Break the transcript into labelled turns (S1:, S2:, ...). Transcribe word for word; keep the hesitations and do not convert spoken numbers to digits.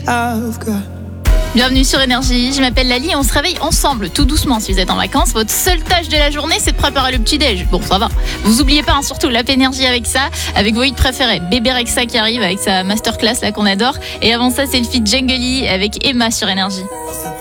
S1: I've got.
S2: Bienvenue sur Énergie, je m'appelle Lali et on se réveille ensemble tout doucement si vous êtes en vacances. Votre seule tâche de la journée c'est de préparer le petit-déj. Bon ça va, vous oubliez pas hein, surtout l'app Énergie avec ça, avec vos hits préférés. Bébé Rexha qui arrive avec sa masterclass là qu'on adore. Et avant ça c'est le feat Jungly avec Emma sur Énergie.